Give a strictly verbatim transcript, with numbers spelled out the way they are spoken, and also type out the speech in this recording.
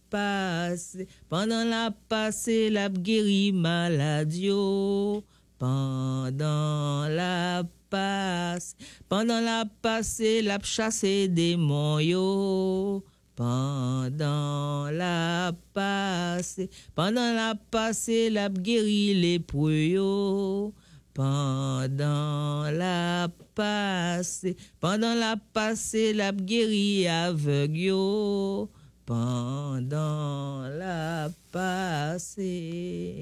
passé, pendant la passé, la guéri maladio. Pendant la passe, pendant la passé, la chassé démons yo. Pendant la passé, pendant la passé, la guéri les yo. Pendant la passé, pendant la passé, la guéri aveugle yo. Pendant la passé.